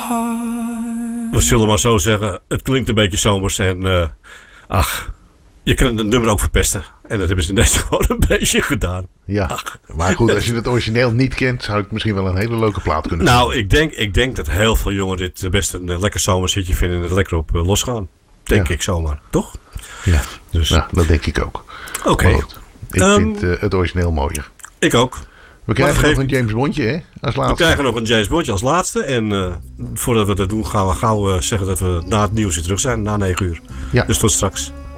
We zullen maar zo zeggen, het klinkt een beetje zomers en je kunt het nummer ook verpesten. En dat hebben ze net gewoon een beetje gedaan. Ja, maar goed, als je het origineel niet kent, zou het misschien wel een hele leuke plaat kunnen zijn. Nou, ik denk dat heel veel jongeren dit best een lekker zomershitje vinden en er lekker op losgaan. Denk ik zomaar, toch? Ja, dus. Nou, dat denk ik ook. Oké. Ik vind het origineel mooier. Ik ook. We krijgen nog een James Bondje, hè? Als laatste. We krijgen nog een James Bondje als laatste. En voordat we dat doen, gaan we gauw zeggen dat we na het nieuws weer terug zijn. Na 9 uur. Ja. Dus tot straks.